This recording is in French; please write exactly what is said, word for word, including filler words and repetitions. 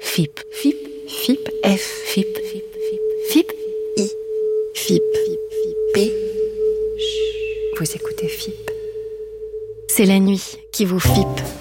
F I P. F I P. F I P. F. F I P. F I P. I. F I P. P. Vous écoutez F I P. C'est la nuit qui vous F I P.